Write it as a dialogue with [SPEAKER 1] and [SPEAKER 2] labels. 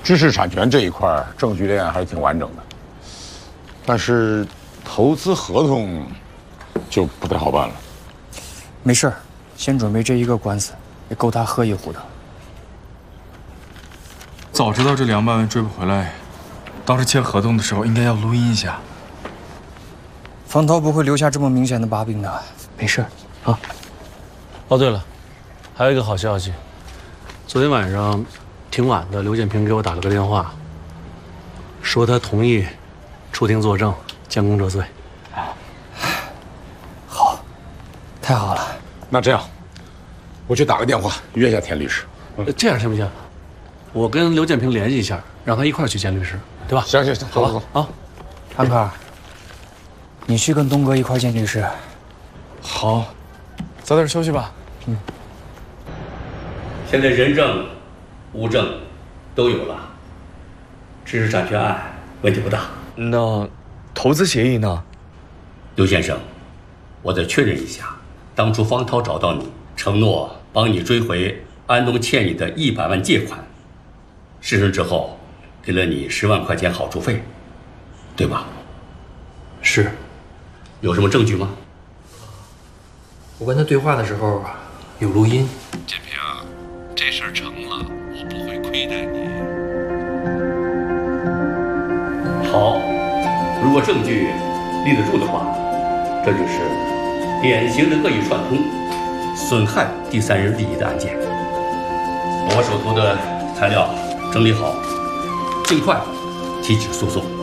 [SPEAKER 1] 知识产权这一块证据链还是挺完整的，但是投资合同就不太好办了。
[SPEAKER 2] 没事儿，先准备这一个官司，也够他喝一壶的。
[SPEAKER 3] 早知道这200万追不回来，当时签合同的时候应该要录音一下。
[SPEAKER 2] 方涛不会留下这么明显的把柄的，没事儿啊。
[SPEAKER 4] 哦，对了，还有一个好消息，昨天晚上挺晚的，刘建平给我打了个电话，说他同意出庭作证，将功折罪。
[SPEAKER 2] 好，太好了。
[SPEAKER 1] 那这样，我去打个电话约一下田律师。
[SPEAKER 4] 这样行不行？我跟刘建平联系一下，让他一块儿去见律师，对吧？
[SPEAKER 1] 行，
[SPEAKER 4] 好吧啊，
[SPEAKER 2] 安克，你去跟东哥一块儿见律师。
[SPEAKER 3] 好，早点休息吧。
[SPEAKER 5] 现在人证、物证都有了，知识产权案问题不大。
[SPEAKER 3] 那投资协议呢？
[SPEAKER 5] 刘先生，我再确认一下，当初方涛找到你，承诺帮你追回安东欠你的100万借款，事成之后给了你10万块钱好处费，对吧？
[SPEAKER 4] 是。
[SPEAKER 5] 有什么证据吗？
[SPEAKER 6] 我跟他对话的时候有录音。
[SPEAKER 5] 建平，这事儿成了，我不会亏待你。好，如果证据立得住的话，这就是典型的恶意串通、损害第三人利益的案件。我手头的材料整理好，尽快提起诉讼。